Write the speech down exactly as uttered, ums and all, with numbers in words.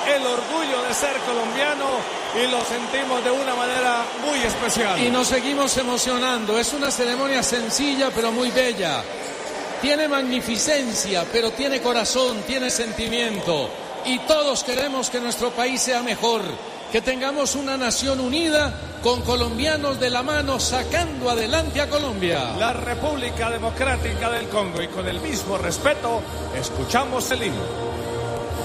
el orgullo de ser colombiano y lo sentimos de una manera muy especial. Y nos seguimos emocionando. Es una ceremonia sencilla pero muy bella. Tiene magnificencia, pero tiene corazón, tiene sentimiento. Y todos queremos que nuestro país sea mejor, que tengamos una nación unida con colombianos de la mano sacando adelante a Colombia. La República Democrática del Congo, y con el mismo respeto escuchamos el himno.